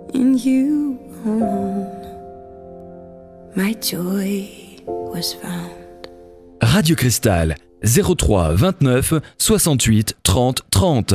in you alone, my joy was found. Radio Cristal, 03 29 68 30 30.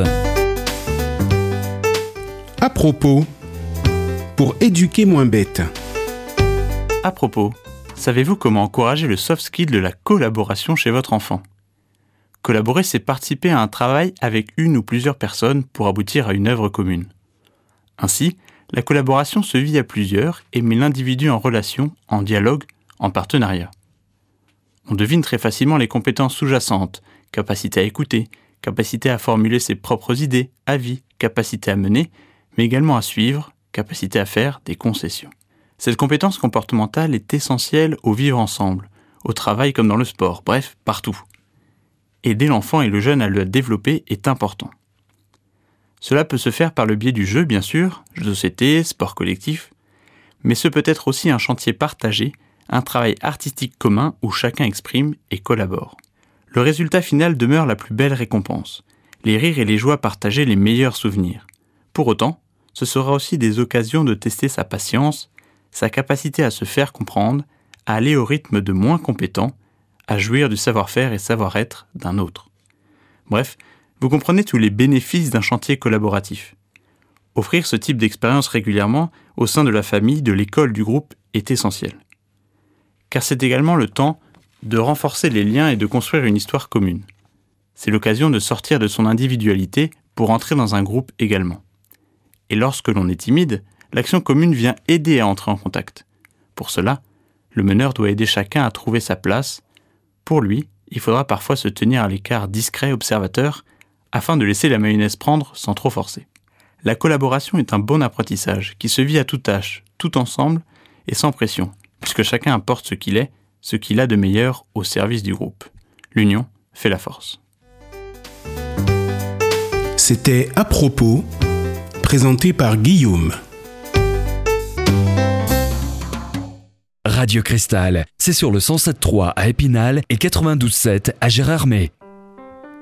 À propos, pour éduquer moins bête. À propos, savez-vous comment encourager le soft skill de la collaboration chez votre enfant ? Collaborer, c'est participer à un travail avec une ou plusieurs personnes pour aboutir à une œuvre commune. Ainsi, la collaboration se vit à plusieurs et met l'individu en relation, en dialogue, en partenariat. On devine très facilement les compétences sous-jacentes, capacité à écouter, capacité à formuler ses propres idées, avis, capacité à mener, mais également à suivre, capacité à faire des concessions. Cette compétence comportementale est essentielle au vivre ensemble, au travail comme dans le sport, bref, partout. Aider l'enfant et le jeune à le développer est important. Cela peut se faire par le biais du jeu, bien sûr, jeux de société, sport collectif, mais ce peut être aussi un chantier partagé, un travail artistique commun où chacun exprime et collabore. Le résultat final demeure la plus belle récompense, les rires et les joies partagées, les meilleurs souvenirs. Pour autant, ce sera aussi des occasions de tester sa patience, sa capacité à se faire comprendre, à aller au rythme de moins compétents, à jouir du savoir-faire et savoir-être d'un autre. Bref, vous comprenez tous les bénéfices d'un chantier collaboratif. Offrir ce type d'expérience régulièrement au sein de la famille, de l'école, du groupe est essentiel. Car c'est également le temps de renforcer les liens et de construire une histoire commune. C'est l'occasion de sortir de son individualité pour entrer dans un groupe également. Et lorsque l'on est timide, l'action commune vient aider à entrer en contact. Pour cela, le meneur doit aider chacun à trouver sa place. Pour lui, il faudra parfois se tenir à l'écart discret observateur afin de laisser la mayonnaise prendre sans trop forcer. La collaboration est un bon apprentissage qui se vit à toute tâche, tout ensemble et sans pression, puisque chacun apporte ce qu'il est, ce qu'il a de meilleur au service du groupe. L'union fait la force. C'était À propos, présenté par Guillaume. Radio Cristal, c'est sur le 107.3 à Épinal et 92.7 à Gérardmer.